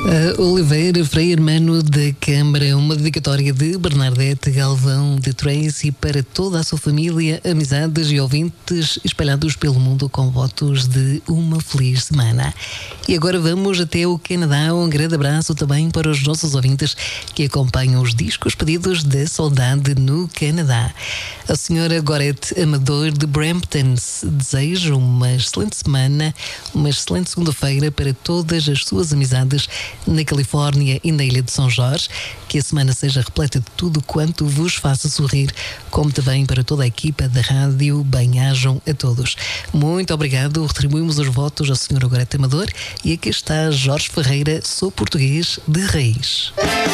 Oliveira, Frei Hermano da Câmara, uma dedicatória de Bernadette Galvão de Tracy para toda a sua família, amizades e ouvintes espalhados pelo mundo com votos de uma feliz semana. E agora vamos até o Canadá. Um grande abraço também para os nossos ouvintes que acompanham os discos pedidos da Saudade no Canadá. A senhora Gorete Amador de Brampton deseja uma excelente semana, uma excelente segunda-feira para todas as suas amizades na Califórnia e na Ilha de São Jorge. Que a semana seja repleta de tudo quanto vos faça sorrir, como também para toda a equipa da rádio. Bem-ajam a todos. Muito obrigado. Retribuímos os votos à senhora Gorete Amador e aqui está Jorge Ferreira, sou português de raiz.